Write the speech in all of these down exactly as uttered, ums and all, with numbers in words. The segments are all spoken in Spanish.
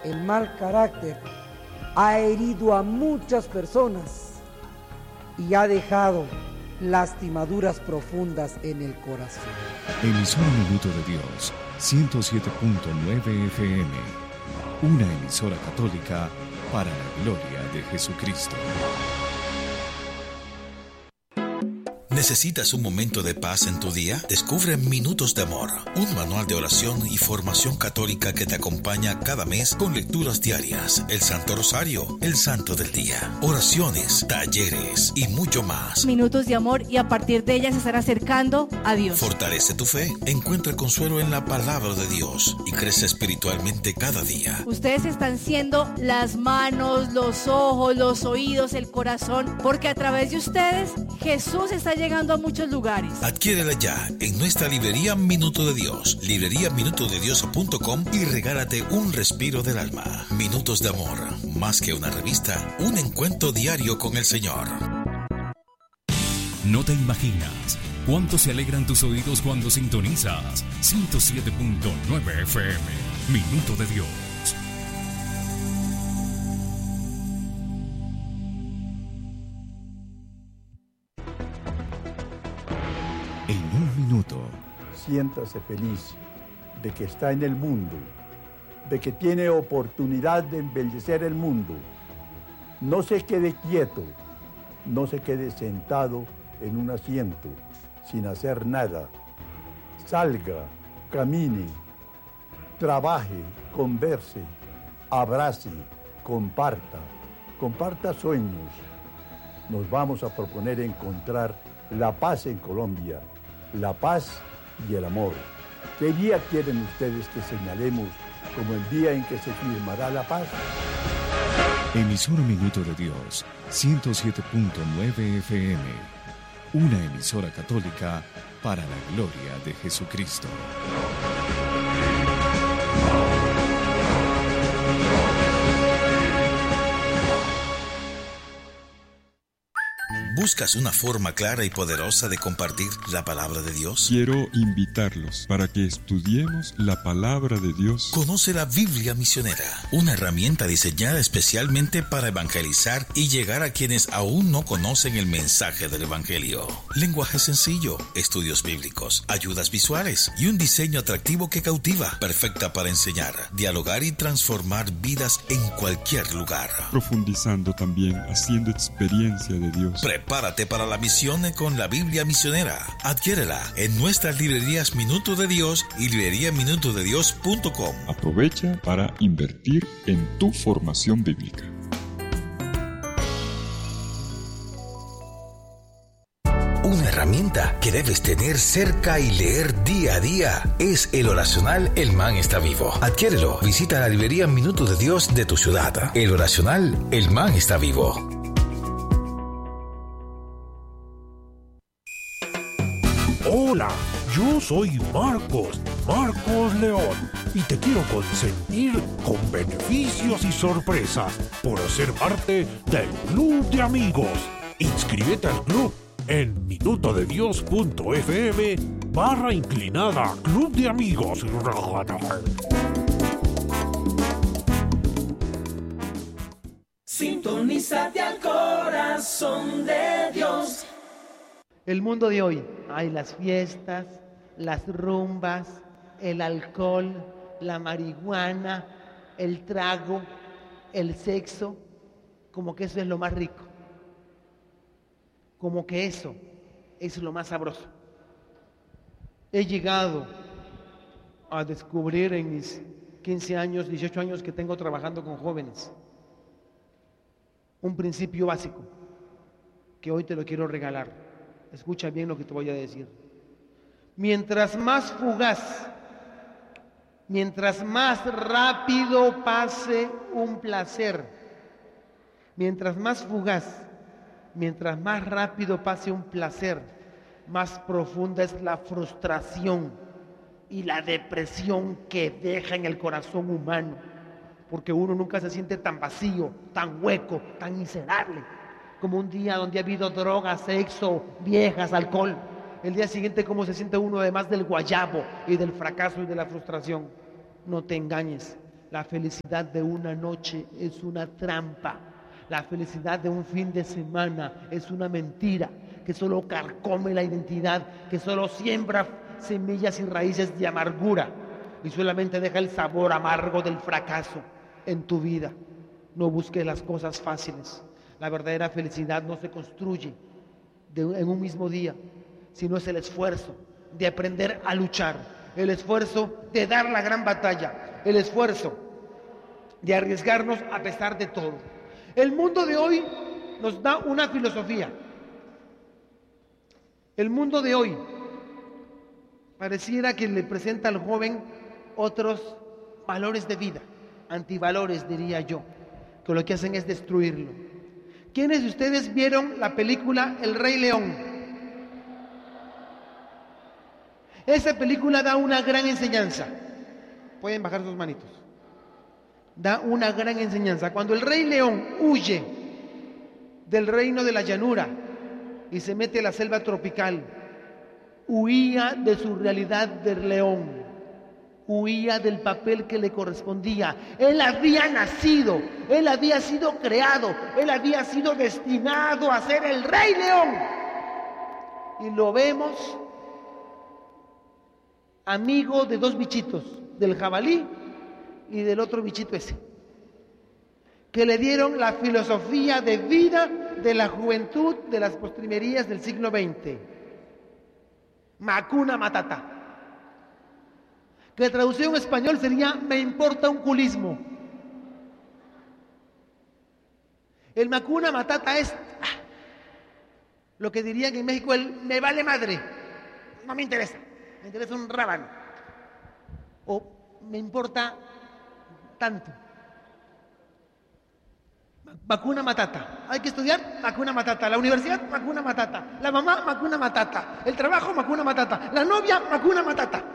el mal carácter ha herido a muchas personas y ha dejado lastimaduras profundas en el corazón. Emisora Minuto de Dios, ciento siete punto nueve F M, una emisora católica para la gloria de Jesucristo. ¿Necesitas un momento de paz en tu día? Descubre Minutos de Amor, un manual de oración y formación católica que te acompaña cada mes con lecturas diarias, el Santo Rosario, el Santo del Día, oraciones, talleres y mucho más. Minutos de Amor, y a partir de ellas se estará acercando a Dios. Fortalece tu fe, encuentra consuelo en la palabra de Dios y crece espiritualmente cada día. Ustedes están siendo las manos, los ojos, los oídos, el corazón, porque a través de ustedes Jesús está llegando llegando a muchos lugares. Adquiérela ya en nuestra librería Minuto de Dios, librería minuto de dios punto com, y regálate un respiro del alma. Minutos de Amor, más que una revista, un encuentro diario con el Señor. No te imaginas cuánto se alegran tus oídos cuando sintonizas ciento siete punto nueve F M, Minuto de Dios. En un minuto. Siéntase feliz de que está en el mundo, de que tiene oportunidad de embellecer el mundo. No se quede quieto, no se quede sentado en un asiento sin hacer nada. Salga, camine, trabaje, converse, abrace, comparta, comparta sueños. Nos vamos a proponer encontrar la paz en Colombia, la paz y el amor. ¿Qué día quieren ustedes que señalemos como el día en que se firmará la paz? Emisora Minuto de Dios, ciento siete punto nueve F M, una emisora católica para la gloria de Jesucristo. ¿Buscas una forma clara y poderosa de compartir la palabra de Dios? Quiero invitarlos para que estudiemos la palabra de Dios. Conoce la Biblia Misionera, una herramienta diseñada especialmente para evangelizar y llegar a quienes aún no conocen el mensaje del Evangelio. Lenguaje sencillo, estudios bíblicos, ayudas visuales y un diseño atractivo que cautiva, perfecta para enseñar, dialogar y transformar vidas en cualquier lugar. Profundizando también, haciendo experiencia de Dios. Prepárate para la misión con la Biblia Misionera. Adquiérela en nuestras librerías Minuto de Dios y librería minuto de dios punto com. Aprovecha para invertir en tu formación bíblica. Una herramienta que debes tener cerca y leer día a día es el oracional El Man está vivo. Adquiérelo. Visita la librería Minuto de Dios de tu ciudad. El oracional El Man está vivo. Hola, yo soy Marcos, Marcos León, y te quiero consentir con beneficios y sorpresas por ser parte del Club de Amigos. Inscríbete al club en minuto de dios punto f m barra inclinada Club de Amigos. Sintonízate al corazón de Dios. El mundo de hoy, hay las fiestas, las rumbas, el alcohol, la marihuana, el trago, el sexo, como que eso es lo más rico, como que eso es lo más sabroso. He llegado a descubrir en mis quince años, dieciocho años que tengo trabajando con jóvenes, un principio básico que hoy te lo quiero regalar. Escucha bien lo que te voy a decir. Mientras más fugaz, mientras más rápido pase un placer, mientras más fugaz, mientras más rápido pase un placer, más profunda es la frustración y la depresión que deja en el corazón humano, porque uno nunca se siente tan vacío, tan hueco, tan miserable como un día donde ha habido drogas, sexo, viejas, alcohol. El día siguiente, ¿cómo se siente uno además del guayabo y del fracaso y de la frustración? No te engañes. La felicidad de una noche es una trampa. La felicidad de un fin de semana es una mentira que solo carcome la identidad, que solo siembra semillas y raíces de amargura y solamente deja el sabor amargo del fracaso en tu vida. No busques las cosas fáciles. La verdadera felicidad no se construye de, en un mismo día, sino es el esfuerzo de aprender a luchar, el esfuerzo de dar la gran batalla, el esfuerzo de arriesgarnos a pesar de todo. El mundo de hoy nos da una filosofía. El mundo de hoy pareciera que le presenta al joven otros valores de vida, antivalores diría yo, que lo que hacen es destruirlo. ¿Quiénes de ustedes vieron la película El Rey León? Esa película da una gran enseñanza. Pueden bajar sus manitos. Da una gran enseñanza. Cuando el Rey León huye del reino de la llanura y se mete a la selva tropical, huía de su realidad de león, huía del papel que le correspondía. Él había nacido, él había sido creado, él había sido destinado a ser el Rey León. Y lo vemos amigo de dos bichitos, del jabalí y del otro bichito ese, que le dieron la filosofía de vida de la juventud de las postrimerías del siglo veinte. Hakuna Matata, que traducido en español sería me importa un culismo. El Hakuna Matata es ah, lo que dirían en México el me vale madre, no me interesa, me interesa un rábano, o me importa tanto. Hakuna Matata. Hay que estudiar Hakuna Matata. La universidad, Hakuna Matata. La mamá, Hakuna Matata. El trabajo, Hakuna Matata. La novia, Hakuna Matata.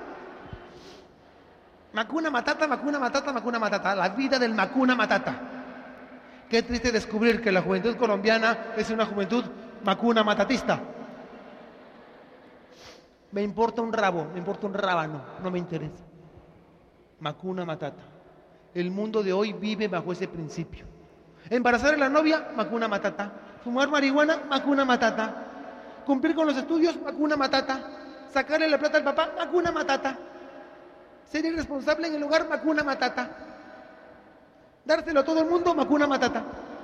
Hakuna Matata, Hakuna Matata, Hakuna Matata. La vida del Hakuna Matata. Qué triste descubrir que la juventud colombiana es una juventud Hakuna Matatista. Me importa un rabo, me importa un rábano, no me interesa. Hakuna Matata. El mundo de hoy vive bajo ese principio. Embarazar a la novia, Hakuna Matata. Fumar marihuana, Hakuna Matata. Cumplir con los estudios, Hakuna Matata. Sacarle la plata al papá, Hakuna Matata. Ser irresponsable en el hogar, Hakuna Matata. Dárselo a todo el mundo, Hakuna Matata.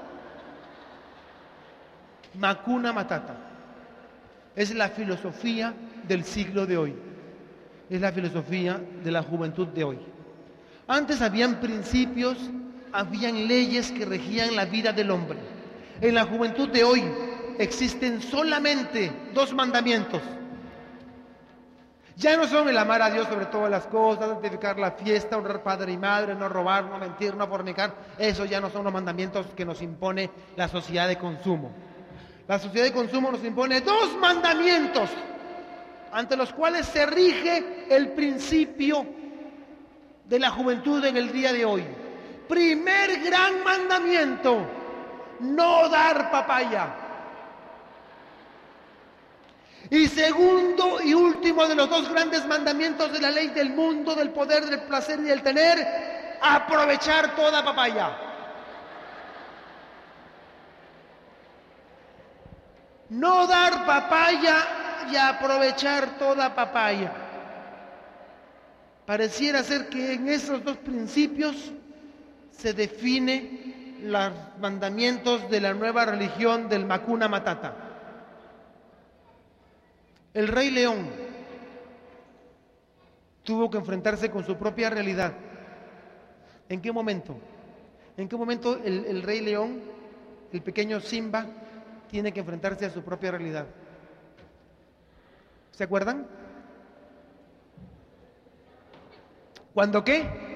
Hakuna Matata. Es la filosofía del siglo de hoy. Es la filosofía de la juventud de hoy. Antes habían principios, habían leyes que regían la vida del hombre. En la juventud de hoy existen solamente dos mandamientos. Ya no son el amar a Dios sobre todas las cosas, santificar la fiesta, honrar padre y madre, no robar, no mentir, no fornicar. Esos ya no son los mandamientos que nos impone la sociedad de consumo. La sociedad de consumo nos impone dos mandamientos ante los cuales se rige el principio de la juventud en el día de hoy. Primer gran mandamiento, no dar papaya. Y segundo y último de los dos grandes mandamientos de la ley del mundo, del poder, del placer y del tener, aprovechar toda papaya. No dar papaya y aprovechar toda papaya. Pareciera ser que en esos dos principios se define los mandamientos de la nueva religión del Hakuna Matata. El Rey León tuvo que enfrentarse con su propia realidad. ¿En qué momento? ¿En qué momento el, el Rey León, el pequeño Simba, tiene que enfrentarse a su propia realidad? ¿Se acuerdan? ¿Cuándo qué?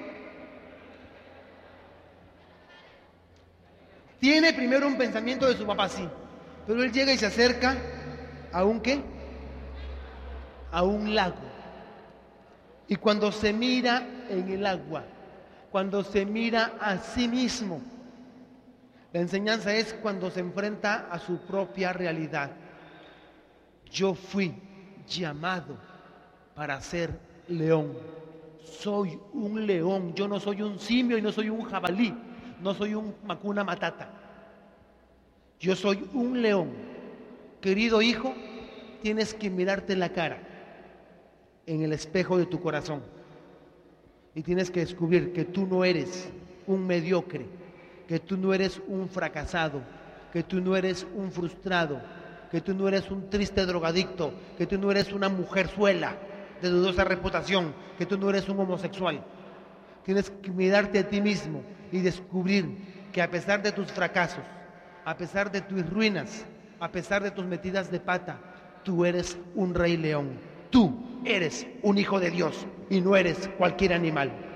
Tiene primero un pensamiento de su papá, sí, pero él llega y se acerca a un ¿qué? A un lago. Y cuando se mira en el agua, cuando se mira a sí mismo, la enseñanza es cuando se enfrenta a su propia realidad. Yo fui llamado para ser león. soy un león, yo no soy un simio y no soy un jabalí, no soy un Hakuna Matata. Yo soy un león. Querido hijo, tienes que mirarte la cara en el espejo de tu corazón y tienes que descubrir que tú no eres un mediocre, que tú no eres un fracasado, que tú no eres un frustrado, que tú no eres un triste drogadicto, que tú no eres una mujerzuela de dudosa reputación, que tú no eres un homosexual. Tienes que mirarte a ti mismo y descubrir que a pesar de tus fracasos, a pesar de tus ruinas, a pesar de tus metidas de pata, tú eres un rey león. Tú eres un hijo de Dios y no eres cualquier animal.